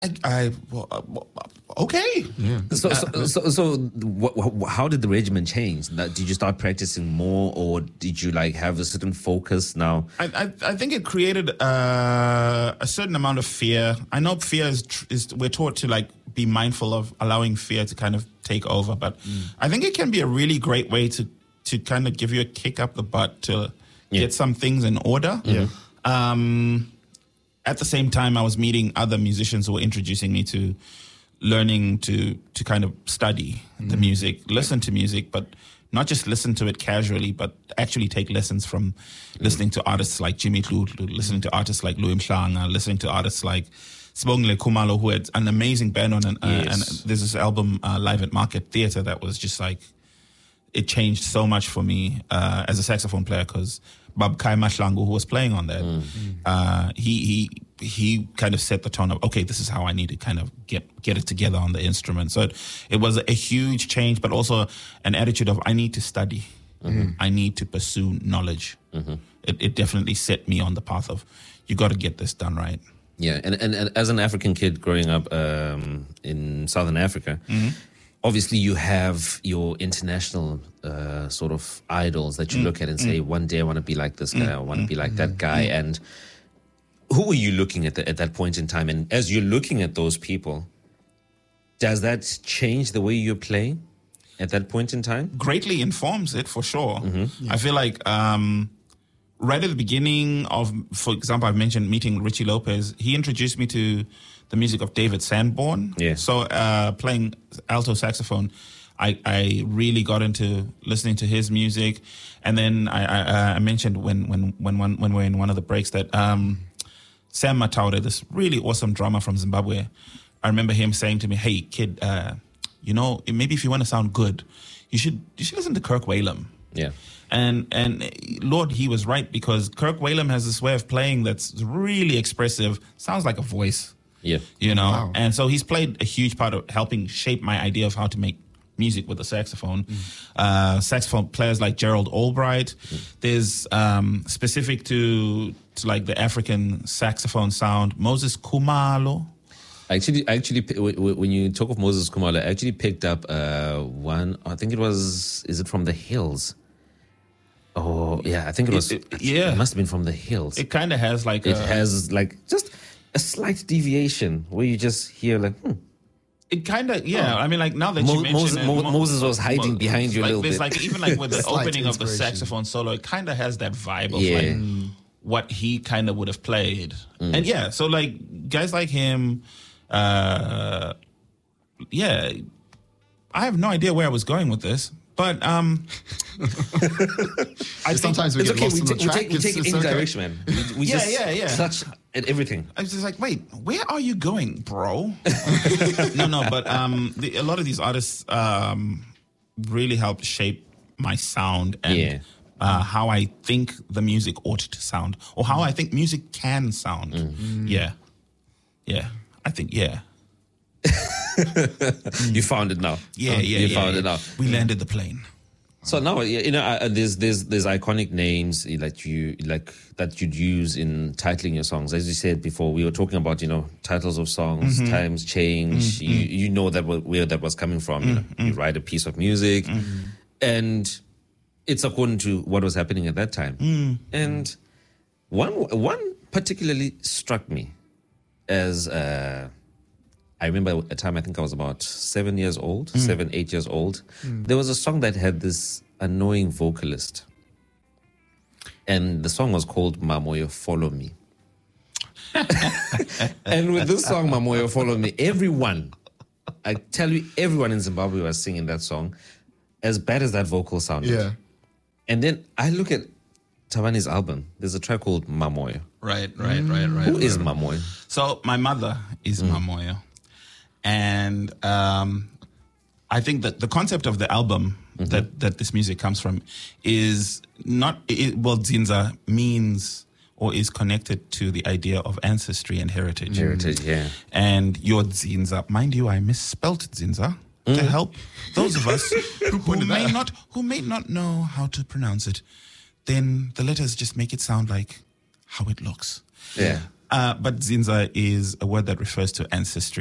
Okay. Yeah. So, how did the regimen change? Did you start practicing more, or did you like have a certain focus now? I think it created a certain amount of fear. I know fear is we're taught to like be mindful of allowing fear to kind of take over, but I think it can be a really great way to kind of give you a kick up the butt to get some things in order. Yeah. At the same time, I was meeting other musicians who were introducing me to learning to kind of study the music, listen to music, but not just listen to it casually, but actually take lessons from listening to artists like Jimmy Tlutlu, listening to artists like Louis Mhlanga, listening to artists like Sibongile Khumalo, who had an amazing band on, and there's this album, Live at Market Theatre, that was just like, it changed so much for me as a saxophone player, because Bab Kai Mahlangu, who was playing on that, he kind of set the tone of, okay, this is how I need to kind of get it together on the instrument. So it was a huge change, but also an attitude of, I need to study. I need to pursue knowledge. It definitely set me on the path of, you got to get this done right. Yeah, and as an African kid growing up in Southern Africa, obviously you have your international sort of idols that you look at and say, one day I want to be like this guy, I want to be like that guy. And who were you looking at at that point in time? And as you're looking at those people, does that change the way you're playing at that point in time? Greatly informs it, for sure. I feel like right at the beginning of, for example, I've mentioned meeting Richie Lopez. He introduced me to the music of David Sanborn. Yeah. So playing alto saxophone, I really got into listening to his music. And then I mentioned when we're in one of the breaks that Sam Mataure, this really awesome drummer from Zimbabwe, I remember him saying to me, hey, kid, maybe if you want to sound good, you should listen to Kirk Whalum. Yeah. And Lord, he was right, because Kirk Whalum has this way of playing that's really expressive, sounds like a voice. Yeah. Wow. And so he's played a huge part of helping shape my idea of how to make music with the saxophone. Saxophone players like Gerald Albright. There's specific to like the African saxophone sound, Moses Khumalo. Actually, when you talk of Moses Khumalo, I actually picked up one. I think is it from the Hills? Oh, yeah, I think it was. It must have been from the Hills. It kind of has like has like just a slight deviation where you just hear like. It kind of, I mean, like now that you mention Moses was hiding behind you a little bit. Like even like with the opening of the saxophone solo, it kind of has that vibe of like what he kind of would have played. And so like guys like him, I have no idea where I was going with this. But sometimes we get lost in the track. We take any direction, man. We just touch at everything. I was just like, wait, where are you going, bro? No, but a lot of these artists really helped shape my sound and how I think the music ought to sound, or how I think music can sound. I think You found it now. You found it now. We landed the plane. So now, there's iconic names that you'd use in titling your songs. As you said before, we were talking about titles of songs. Times change. You know where that was coming from. You write a piece of music, and it's according to what was happening at that time. And one particularly struck me as. I remember a time, I think I was about 7, 8 years old. There was a song that had this annoying vocalist. And the song was called Mamoyo Follow Me. And with this song, Mamoyo Follow Me, everyone in Zimbabwe was singing that song, as bad as that vocal sounded. Yeah. And then I look at Thabani's album. There's a track called Mamoyo. Right. Who is Mamoyo? So my mother is Mamoyo. And I think that the concept of the album that this music comes from is Dzinza means or is connected to the idea of ancestry and heritage. And your Dzinza, mind you, I misspelled Dzinza to help those of us who may not know how to pronounce it. Then the letters just make it sound like how it looks. Yeah. But Zinza is a word that refers to ancestry.